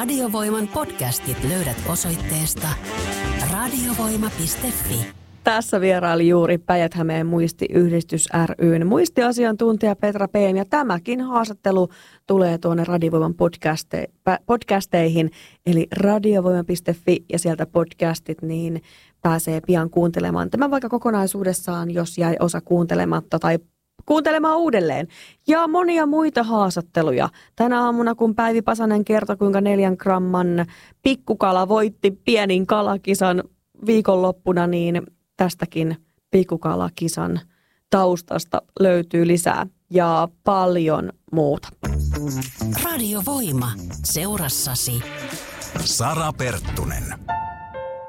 Radiovoiman podcastit löydät osoitteesta radiovoima.fi. Tässä vieraili juuri Päijät-Hämeen muistiyhdistys ry:n muistiasiantuntija Petra Peem, ja tämäkin haastattelu tulee tuonne Radiovoiman podcasteihin, eli radiovoima.fi, ja sieltä podcastit niin pääsee pian kuuntelemaan tämän vaikka kokonaisuudessaan, jos jäi osa kuuntelematta tai kuuntelemaan uudelleen. Ja monia muita haastatteluja. Tänä aamuna, kun Päivi Pasanen kertoi, kuinka 4 gramman pikkukala voitti pienin kalakisan viikonloppuna, niin tästäkin pikkukalakisan taustasta löytyy lisää ja paljon muuta. Radiovoima. Seurassasi Sara Perttunen.